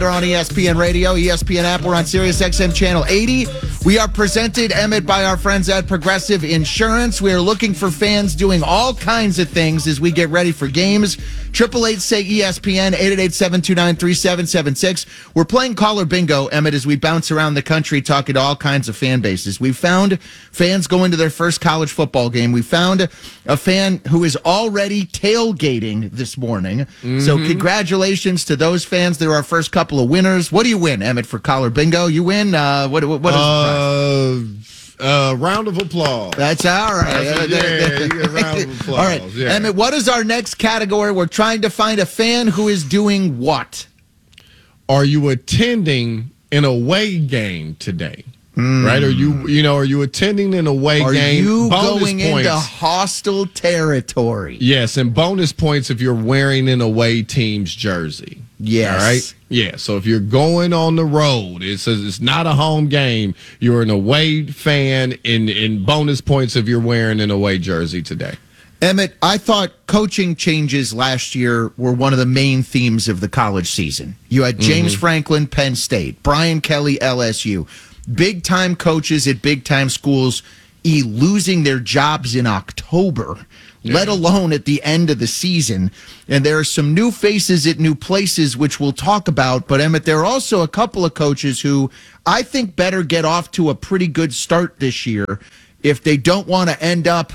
On ESPN Radio, ESPN app, we're on Sirius XM Channel 80. We are presented, Emmett, by our friends at Progressive Insurance. We are looking for fans doing all kinds of things as we get ready for games. 888-SAY-ESPN, 888-729-3776. We're playing caller bingo, Emmett, as we bounce around the country talking to all kinds of fan bases. We found fans going to their first college football game. We found a fan who is already tailgating this morning. So congratulations to those fans. They're our first couple of winners. What do you win, Emmett, for caller bingo? You win? What is the prize? Round of applause. That's all right. You get a round of applause. All right. Yeah. Emmett, what is our next category? We're trying to find a fan who is doing what? Are you attending an away game today? Right? Are you attending an away game? Are you bonus going points. into hostile territory? Yes, and bonus points if you're wearing an away team's jersey. Yes. All right? Yeah, so if you're going on the road, it says it's not a home game, you're an away fan, in bonus points if you're wearing an away jersey today. Emmett, I thought coaching changes last year were one of the main themes of the college season. You had James Franklin, Penn State, Brian Kelly, LSU. Big-time coaches at big-time schools losing their jobs in October, let alone at the end of the season. And there are some new faces at new places, which we'll talk about. But, Emmett, there are also a couple of coaches who I think better get off to a pretty good start this year if they don't want to end up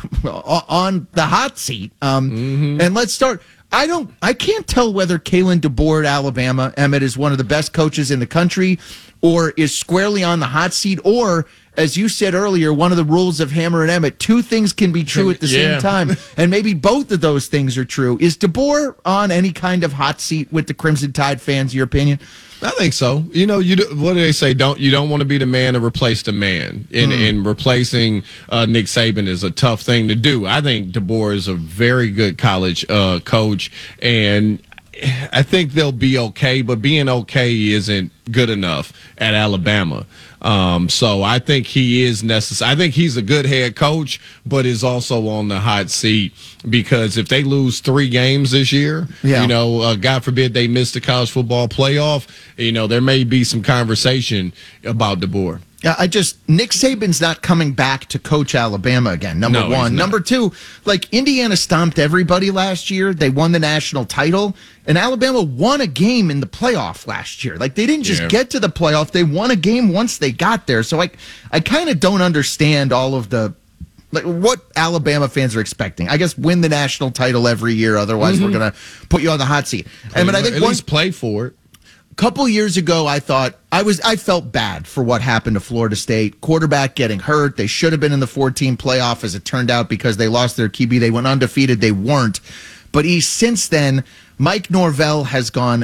on the hot seat. And let's start. I can't tell whether Kalen DeBoer at Alabama, Emmett, is one of the best coaches in the country or is squarely on the hot seat, or, as you said earlier, one of the rules of Hammer and Emmett, two things can be true at the same time, and maybe both of those things are true. Is DeBoer on any kind of hot seat with the Crimson Tide fans, your opinion? I think so. What do they say? You don't want to be the man to replace the man. And replacing Nick Saban is a tough thing to do. I think DeBoer is a very good college coach, and I think they'll be okay, but being okay isn't good enough at Alabama. So I think he is necessary. I think he's a good head coach, but is also on the hot seat because if they lose 3 games this year, God forbid they miss the college football playoff, there may be some conversation about DeBoer. Nick Saban's not coming back to coach Alabama again, number one. Number two, Indiana stomped everybody last year. They won the national title, and Alabama won a game in the playoff last year. They didn't just get to the playoff. They won a game once they got there. So I kind of don't understand all of the what Alabama fans are expecting. I guess win the national title every year. Otherwise, we're going to put you on the hot seat. I think at least play for it. Couple years ago, I thought I felt bad for what happened to Florida State. Quarterback getting hurt. They should have been in the 14 playoff, as it turned out, because they lost their QB. They went undefeated. They weren't. But since then, Mike Norvell has gone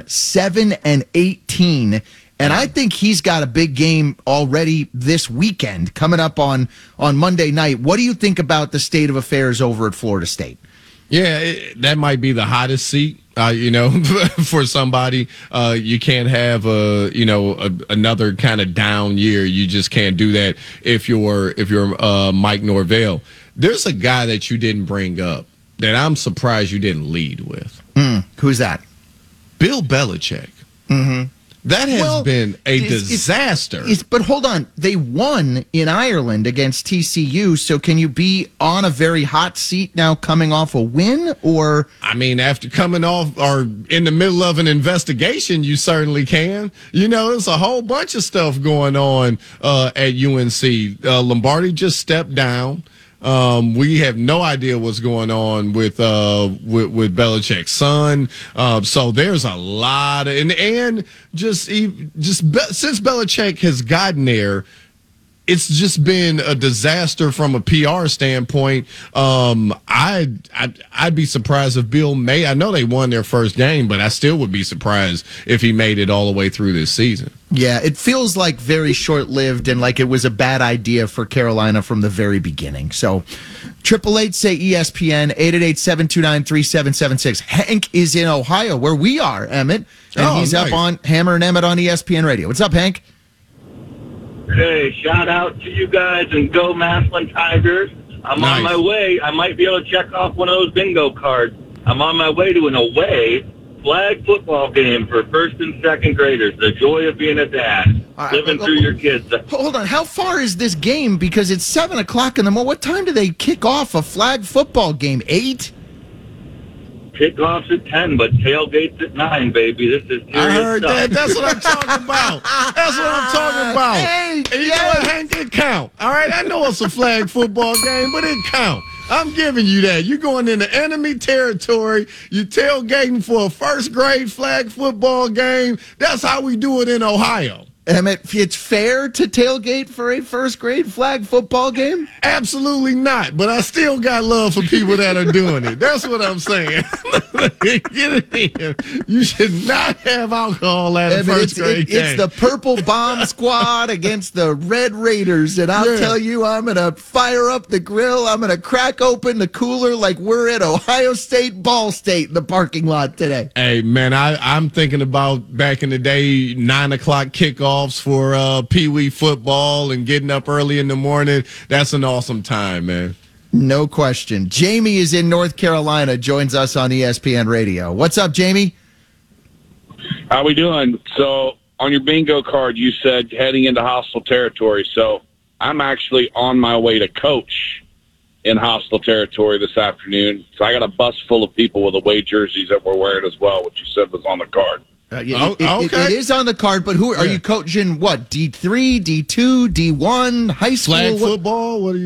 7-18, and I think he's got a big game already this weekend coming up on Monday night. What do you think about the state of affairs over at Florida State? Yeah, that might be the hottest seat. For somebody, you can't have another kind of down year. You just can't do that if you're Mike Norvell. There's a guy that you didn't bring up that I'm surprised you didn't lead with. Who's that? Bill Belichick. That has been a disaster. But hold on. they won in Ireland against TCU, so can you be on a very hot seat now coming off a win? Or after coming off or in the middle of an investigation, you certainly can. There's a whole bunch of stuff going on at UNC. Lombardi just stepped down. We have no idea what's going on with Belichick's son. So there's a lot of, and just since Belichick has gotten there, it's just been a disaster from a PR standpoint. I'd be surprised if Bill may. I know they won their first game, but I still would be surprised if he made it all the way through this season. Yeah, it feels like very short-lived and like it was a bad idea for Carolina from the very beginning. So, 888-SAY-ESPN, 888-729-3776. Hank is in Ohio, where we are, Emmett, and he's up on Hammer and Emmett on ESPN Radio. What's up, Hank? Hey, shout out to you guys and go Massillon Tigers. I'm on my way. I might be able to check off one of those bingo cards. I'm on my way to an away flag football game for first and second graders. The joy of being a dad, living through your kids. Hold on. How far is this game? Because it's 7 o'clock in the morning. What time do they kick off a flag football game? 8? Kickoffs at 10, but tailgates at 9, baby. This is serious I heard stuff. that. That's what I'm talking about. That's what I'm talking about. Hey, And you know what, Hank? It count. All right, I know it's a flag football game, but it count. I'm giving you that. You're going into enemy territory. You're tailgating for a first grade flag football game. That's how we do it in Ohio. Emmett, it's fair to tailgate for a first grade flag football game? Absolutely not. But I still got love for people that are doing it. That's what I'm saying. Get it in. You should not have alcohol at a first grade game. It's the Purple Bomb Squad against the Red Raiders. And I'll tell you, I'm going to fire up the grill. I'm going to crack open the cooler like we're at Ohio State Ball State in the parking lot today. Hey, man, I'm thinking about back in the day, 9 o'clock kickoffs for Pee Wee football and getting up early in the morning. That's an awesome time, man. No question. Jamie is in North Carolina, joins us on ESPN Radio. What's up, Jamie? How we doing? So on your bingo card, you said heading into hostile territory. So I'm actually on my way to coach in hostile territory this afternoon. So I got a bus full of people with away jerseys that we're wearing as well, which you said was on the card. It is on the card, but who are you coaching? What, D3, D2, D1, high school? Flag football? What are you?